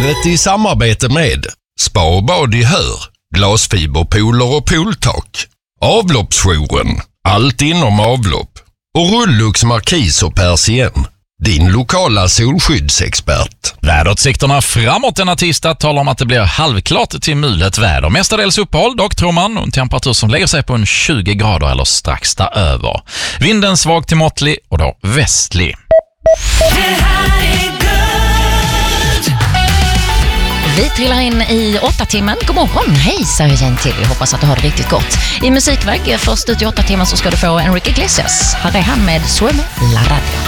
vädret i samarbete med Spa och bad i Hör, glasfiberpooler och pooltak, Avloppsjouren, allt inom avlopp och Rullux Markis och Persien, din lokala solskyddsexpert. Väderutsikterna framåt denna tisdag talar om att det blir halvklart till mulet väder. Mestadels uppehåll, dock tror man, och en temperatur som lägger sig på en 20 grader eller strax däröver. Vinden svag till måttlig och då västlig. Vi trillar in i 8-timmen. God morgon, hej säger Jane till. Vi hoppas att du har det riktigt gott. I musikväg först ut i 8 timmar så ska du få Enrique Iglesias. Här är han med Sueme la Radio.